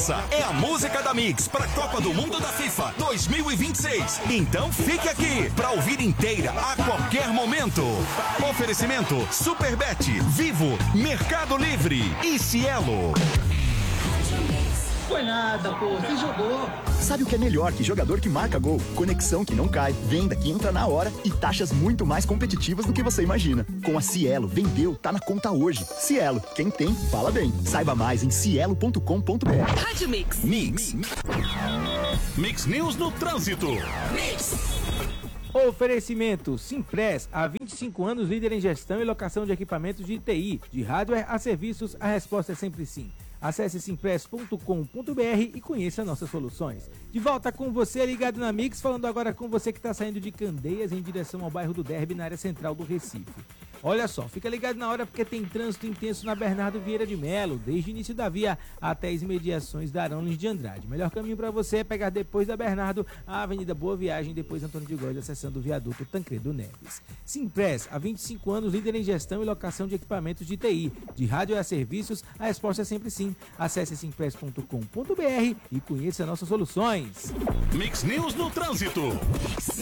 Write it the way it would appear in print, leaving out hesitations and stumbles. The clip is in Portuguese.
Essa é a música da Mix para a Copa do Mundo da FIFA 2026. Então fique aqui para ouvir inteira a qualquer momento. Oferecimento Superbet, Vivo, Mercado Livre e Cielo. Foi nada, pô, você jogou. Sabe o que é melhor que jogador que marca gol? Conexão que não cai, venda que entra na hora e taxas muito mais competitivas do que você imagina. Com a Cielo, vendeu, tá na conta hoje. Cielo, quem tem, fala bem. Saiba mais em cielo.com.br. Rádio Mix. Mix. Mix News no trânsito. Mix. Oferecimento Simpress, há 25 anos líder em gestão e locação de equipamentos de TI, de hardware a serviços, a resposta é sempre sim. Acesse simpress.com.br e conheça nossas soluções. De volta com você, ligado na Mix, falando agora com você que está saindo de Candeias em direção ao bairro do Derby, na área central do Recife. Olha só, fica ligado na hora porque tem trânsito intenso na Bernardo Vieira de Melo, desde o início da via até as imediações da Arão Lins de Andrade. Melhor caminho para você é pegar depois da Bernardo a Avenida Boa Viagem, depois Antônio de Góes, acessando o viaduto Tancredo Neves. Simpress, há 25 anos líder em gestão e locação de equipamentos de TI, de rádio a serviços, a resposta é sempre sim. Acesse simpress.com.br e conheça nossas soluções. Mix News no trânsito.